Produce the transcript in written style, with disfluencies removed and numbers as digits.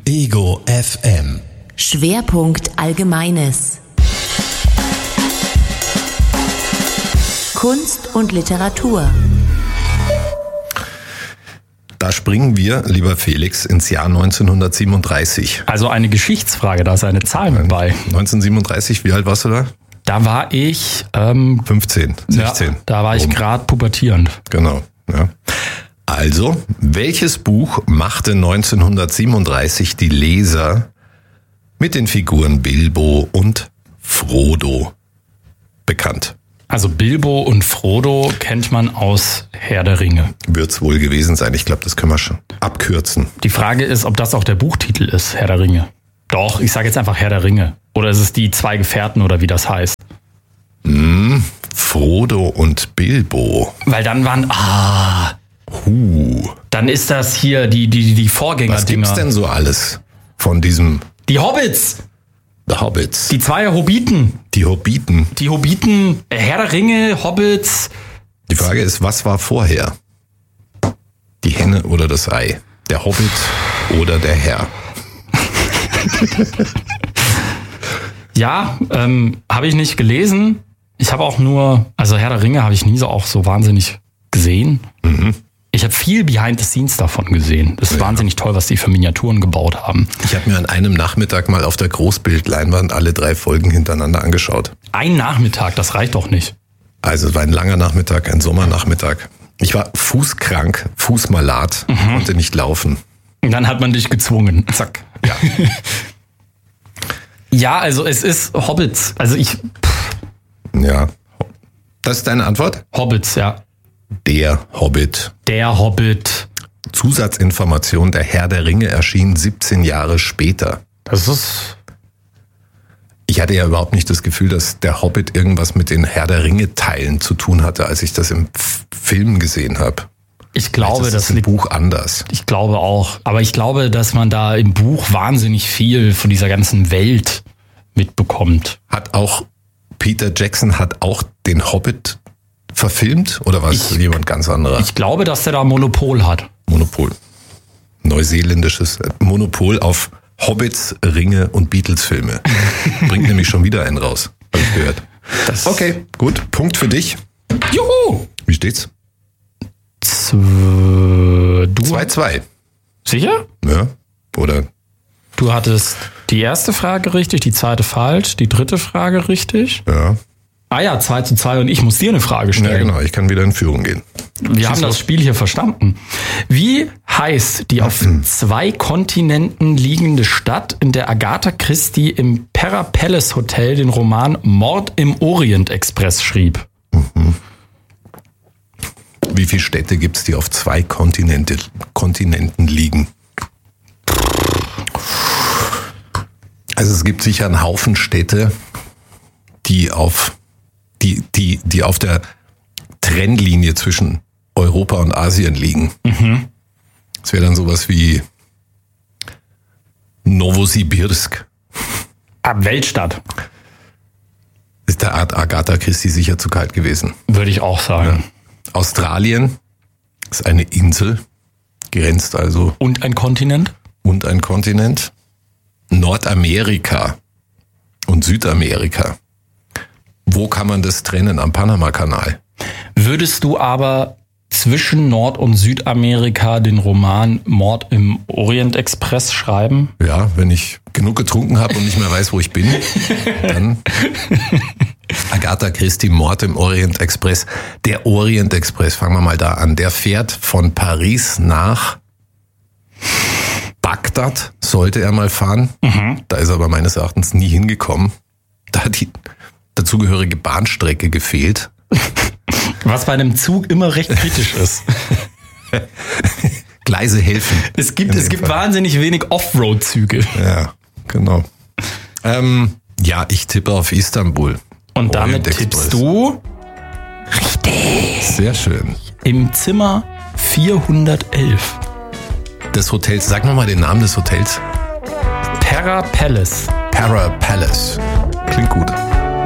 Ego FM. Schwerpunkt Allgemeines. Kunst und Literatur. Da springen wir, lieber Felix, ins Jahr 1937. Also eine Geschichtsfrage, da ist eine Zahl mit bei. 1937, wie alt warst du da? Da war ich 15, 16. Ja, da war ich gerade pubertierend. Genau. Ja. Also, welches Buch machte 1937 die Leser mit den Figuren Bilbo und Frodo bekannt? Also Bilbo und Frodo kennt man aus Herr der Ringe. Wird's wohl gewesen sein. Ich glaube, das können wir schon abkürzen. Die Frage ist, ob das auch der Buchtitel ist, Herr der Ringe. Doch, ich sage jetzt einfach Herr der Ringe. Oder ist es die zwei Gefährten oder wie das heißt? Frodo und Bilbo. Weil dann waren, dann ist das hier die Vorgängerdinger. Was gibt's denn so alles von diesem Die Hobbits. The Hobbits? Die zwei Hobbiten. Die Hobbiten. Die Hobbiten, Herr der Ringe, Hobbits. Die Frage ist, was war vorher? Die Henne oder das Ei? Der Hobbit oder der Herr? Ja, habe ich nicht gelesen. Ich habe auch nur, also Herr der Ringe habe ich nie so wahnsinnig gesehen. Mhm. Ich habe viel Behind the Scenes davon gesehen. Das ist wahnsinnig toll, was die für Miniaturen gebaut haben. Ich habe mir an einem Nachmittag mal auf der Großbildleinwand alle 3 Folgen hintereinander angeschaut. Ein Nachmittag, das reicht doch nicht. Also es war ein langer Nachmittag, ein Sommernachmittag. Ich war fußkrank, fußmalat, konnte nicht laufen. Und dann hat man dich gezwungen. Zack. Ja. Ja, also es ist Hobbits. Ja. Das ist deine Antwort? Hobbits, ja. Der Hobbit. Der Hobbit. Zusatzinformation, der Herr der Ringe erschien 17 Jahre später. Das ist... Ich hatte ja überhaupt nicht das Gefühl, dass der Hobbit irgendwas mit den Herr der Ringe-Teilen zu tun hatte, als ich das im Film gesehen habe. Ich glaube, das ist im Buch anders. Ich glaube auch. Aber ich glaube, dass man da im Buch wahnsinnig viel von dieser ganzen Welt mitbekommt. Peter Jackson hat auch den Hobbit verfilmt? Oder war es jemand ganz anderer? Ich glaube, dass der da Monopol hat. Monopol. Neuseeländisches Monopol auf Hobbits, Ringe und Beatles-Filme. Bringt nämlich schon wieder einen raus, habe ich gehört. Okay, gut. Punkt für dich. Juhu! Wie steht's? 2-2. Sicher? Ja, oder? Du hattest die erste Frage richtig, die zweite falsch, die dritte Frage richtig. Ja. Ah ja, 2-2 und ich muss dir eine Frage stellen. Ja, genau. Ich kann wieder in Führung gehen. Wir haben das Spiel hier verstanden. Wie heißt die auf 2 Kontinenten liegende Stadt, in der Agatha Christie im Pera Palace Hotel den Roman Mord im Orient Express schrieb? Wie viele Städte gibt's, die auf 2 Kontinenten liegen? Also es gibt sicher einen Haufen Städte, die auf der Trennlinie zwischen Europa und Asien liegen. Das wäre dann sowas wie Novosibirsk. Weltstadt. Ist der Art Agatha Christie sicher zu kalt gewesen. Würde ich auch sagen. Ja. Australien ist eine Insel, grenzt also. Und ein Kontinent? Und ein Kontinent. Nordamerika und Südamerika. Wo kann man das trennen? Am Panama-Kanal. Würdest du aber zwischen Nord- und Südamerika den Roman Mord im Orient Express schreiben? Ja, wenn ich genug getrunken habe und nicht mehr weiß, wo ich bin, dann Agatha Christie, Mord im Orient Express. Der Orient Express, fangen wir mal da an. Der fährt von Paris nach Bagdad, sollte er mal fahren. Da ist er aber meines Erachtens nie hingekommen. Da hat die dazugehörige Bahnstrecke gefehlt. Was bei einem Zug immer recht kritisch ist. Gleise helfen. Es gibt wahnsinnig wenig Offroad-Züge. Ja, genau. Ja, ich tippe auf Istanbul. Und damit tippst du richtig. Sehr schön. Im Zimmer 411. Des Hotels, sag nochmal den Namen des Hotels. Pera Palace. Pera Palace. Klingt gut.